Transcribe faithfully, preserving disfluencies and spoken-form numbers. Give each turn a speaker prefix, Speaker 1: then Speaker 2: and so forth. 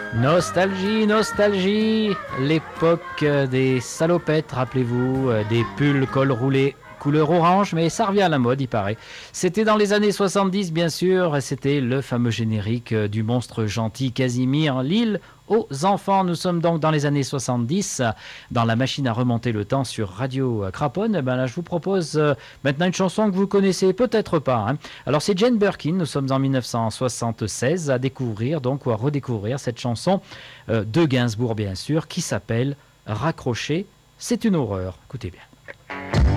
Speaker 1: Nostalgie, nostalgie, l'époque des salopettes, rappelez-vous, euh, des pulls col roulé couleur orange, mais ça revient à la mode, il paraît. C'était dans les années soixante-dix, bien sûr, et c'était le fameux générique euh, du monstre gentil Casimir, l'île aux enfants. Nous sommes donc dans les années soixante-dix, dans la machine à remonter le temps sur Radio Craponne. Eh ben là, je vous propose euh, maintenant une chanson que vous connaissez peut-être pas, hein. Alors c'est Jane Birkin, nous sommes en mille neuf cent soixante-seize, à découvrir donc ou à redécouvrir cette chanson euh, de Gainsbourg, bien sûr, qui s'appelle Raccrocher, c'est une horreur. Écoutez bien.